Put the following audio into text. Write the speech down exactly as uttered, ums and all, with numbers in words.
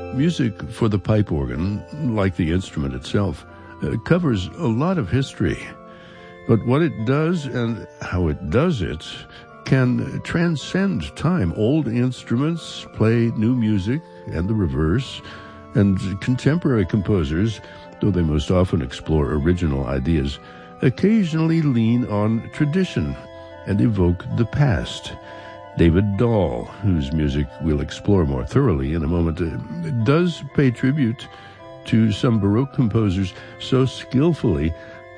Music for the pipe organ, like the instrument itself, uh, covers a lot of history. But what it does and how it does it can transcend time. Old instruments play new music and the reverse, and contemporary composers, though they most often explore original ideas, occasionally lean on tradition and evoke the past. David Dahl, whose music we'll explore more thoroughly in a moment, does pay tribute to some Baroque composers so skillfully